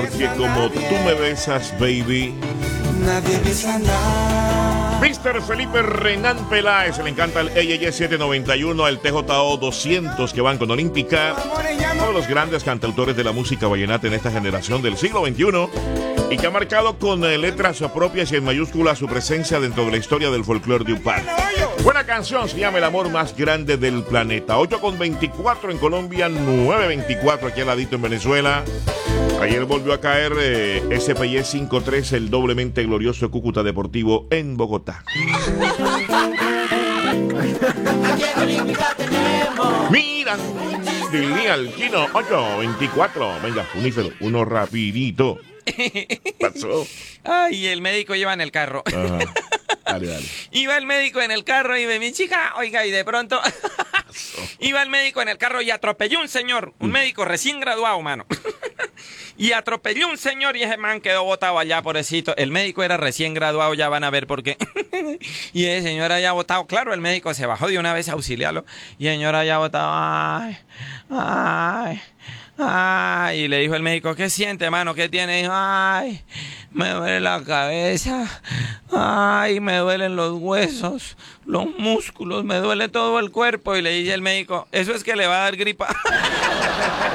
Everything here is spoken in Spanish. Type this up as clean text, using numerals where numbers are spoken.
Porque como tú me besas, baby. Nadie besa nada. Mr. Felipe Renán Peláez, le encanta el EYE 791, el TJO 200 que van con Olímpica. Uno de los grandes cantautores de la música vallenata en esta generación del siglo XXI y que ha marcado con letras propias y en mayúsculas su presencia dentro de la historia del folclore de Upar. Buena canción, se llama El amor más grande del planeta. 8:24 en Colombia, 9:24 aquí al ladito en Venezuela. Ayer volvió a caer SPY 5-3, el doblemente glorioso Cúcuta Deportivo en Bogotá. Mira, diría el Kino 8:24. Venga, unífero, uno rapidito. Pasó. Ay, el médico lleva en el carro. Ajá. Dale, dale. Iba el médico en el carro y ve mi chica, oiga, y de pronto iba el médico en el carro y atropelló un señor, un médico recién graduado, mano. Y atropelló un señor y ese man quedó botado allá, pobrecito. El médico era recién graduado, ya van a ver por qué. Y el señor allá botado, claro, el médico se bajó de una vez a auxiliarlo. Y el señor allá botado, ay, ay. Ay, y le dijo el médico, ¿qué siente, mano? ¿Qué tiene? Dijo, ay, me duele la cabeza, ay, me duelen los huesos, los músculos, me duele todo el cuerpo. Y le dice el médico, eso es que le va a dar gripa.